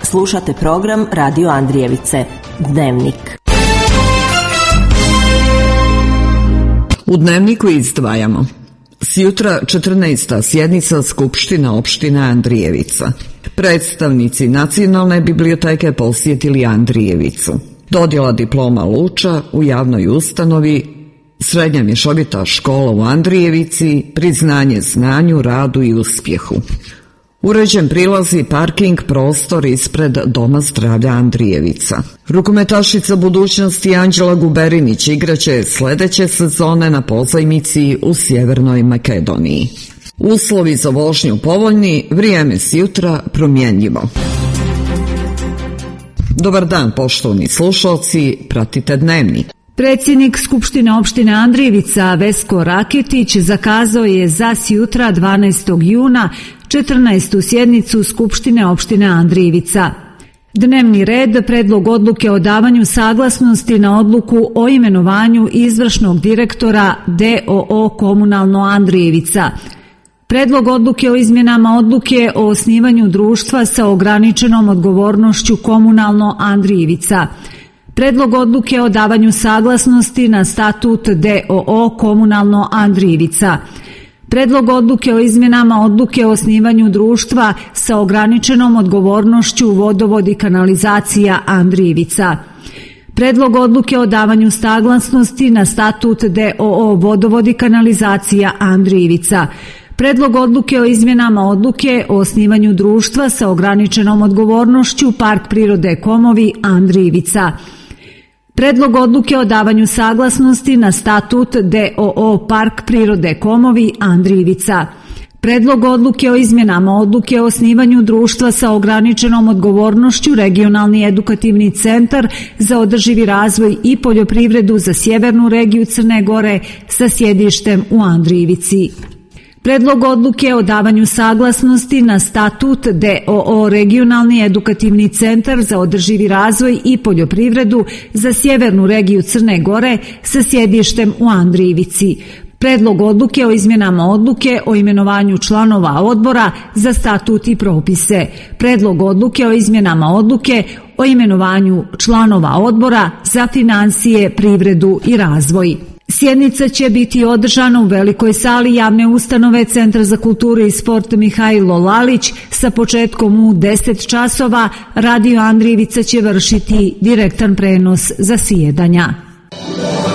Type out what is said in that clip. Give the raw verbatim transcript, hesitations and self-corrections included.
Slušate program Radio Andrijevice, Dnevnik. U Dnevniku izdvajamo: sjutra četrnaesta sjednica Skupštine opštine Andrijevica. Predstavnici Nacionalne biblioteke posjetili Andrijevicu. Dodjela diploma Luča u javnoj ustanovi, srednja mješovita škola u Andrijevici, priznanje znanju, radu i uspjehu. Uređen prilaz i parking prostor ispred Doma zdravlja Andrijevica. Rukometašica budućnosti Anđela Guberinić igraće sljedeće sezone na pozajmici u Sjevernoj Makedoniji. Uslovi za vožnju povoljni, vrijeme sjutra promjenjivo. Dobar dan, poštovani slušalci, pratite Dnevnik. Predsjednik Skupštine opštine Andrijevica Vesko Raketić zakazao je za sjutra dvanaestog juna četrnaestu sjednicu Skupštine opštine Andrijevica. Dnevni red: predlog odluke o davanju saglasnosti na odluku o imenovanju izvršnog direktora D O O Komunalno Andrijevica. Predlog odluke o izmjenama odluke o osnivanju društva sa ograničenom odgovornošću Komunalno Andrijevica. Predlog odluke o davanju saglasnosti na statut D O O Komunalno Andrijevica. Predlog odluke o izmjenama odluke o osnivanju društva sa ograničenom odgovornošću Vodovod i kanalizacija Andrijevica. Predlog odluke o davanju saglasnosti na statut D O O Vodovod i kanalizacija Andrijevica. Predlog odluke o izmjenama odluke o osnivanju društva sa ograničenom odgovornošću Park prirode Komovi Andrijevica. Predlog odluke o davanju saglasnosti na statut D O O Park prirode Komovi Andrijevica. Predlog odluke o izmjenama odluke o osnivanju društva sa ograničenom odgovornošću Regionalni edukativni centar za održivi razvoj i poljoprivredu za sjevernu regiju Crne Gore sa sjedištem u Andrijevici. Predlog odluke o davanju saglasnosti na statut D O O Regionalni edukativni centar za održivi razvoj i poljoprivredu za sjevernu regiju Crne Gore sa sjedištem u Andrijevici. Predlog odluke o izmjenama odluke o imenovanju članova odbora za statut i propise. Predlog odluke o izmjenama odluke o imenovanju članova odbora za financije, privredu i razvoj. Sjednica će biti održana u velikoj sali javne ustanove Centra za kulturu i sport Mihajlo Lalić sa početkom u deset časova. Radio Andrijevica će vršiti direktan prenos zasjedanja.